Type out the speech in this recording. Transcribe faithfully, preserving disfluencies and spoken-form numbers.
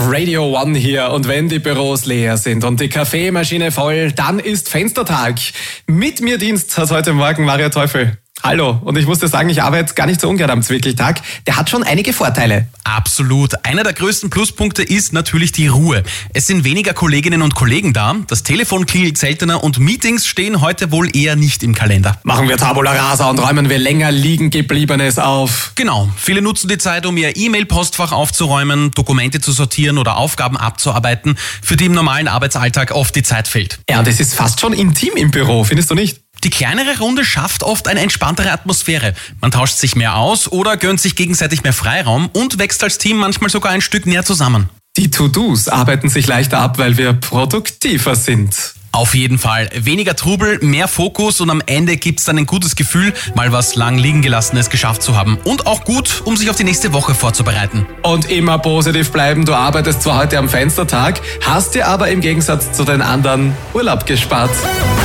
Radio One hier und wenn die Büros leer sind und die Kaffeemaschine voll, dann ist Fenstertag. Mit mir Dienst hat heute Morgen Maria Teufel. Hallo, und ich muss dir sagen, ich arbeite gar nicht so ungern am Zwickeltag. Der hat schon einige Vorteile. Absolut. Einer der größten Pluspunkte ist natürlich die Ruhe. Es sind weniger Kolleginnen und Kollegen da, das Telefon klingelt seltener und Meetings stehen heute wohl eher nicht im Kalender. Machen wir Tabula Rasa und räumen wir länger liegen gebliebenes auf. Genau. Viele nutzen die Zeit, um ihr E-Mail-Postfach aufzuräumen, Dokumente zu sortieren oder Aufgaben abzuarbeiten, für die im normalen Arbeitsalltag oft die Zeit fehlt. Ja, das ist fast schon intim im Büro, findest du nicht? Die kleinere Runde schafft oft eine entspanntere Atmosphäre. Man tauscht sich mehr aus oder gönnt sich gegenseitig mehr Freiraum und wächst als Team manchmal sogar ein Stück näher zusammen. Die To-Dos arbeiten sich leichter ab, weil wir produktiver sind. Auf jeden Fall. Weniger Trubel, mehr Fokus und am Ende gibt's dann ein gutes Gefühl, mal was lang liegen gelassenes geschafft zu haben. Und auch gut, um sich auf die nächste Woche vorzubereiten. Und immer positiv bleiben. Du arbeitest zwar heute am Fenstertag, hast dir aber im Gegensatz zu den anderen Urlaub gespart.